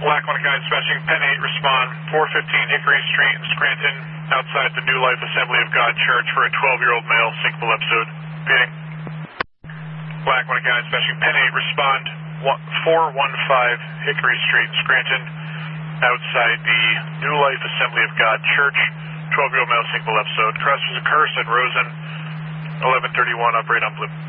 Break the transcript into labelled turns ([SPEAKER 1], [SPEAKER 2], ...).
[SPEAKER 1] Lackawanna Guide Dispatching, Pen 8, respond 415 Hickory Street in Scranton, outside the New Life Assembly of God Church for a 12-year-old male syncopal episode. Repeating. Lackawanna Guide Dispatching, Pen 8, respond 415 Hickory Street in Scranton, outside the New Life Assembly of God Church, 12-year-old male syncopal episode. Cross was a curse at Rosen, 1131, operate on blue.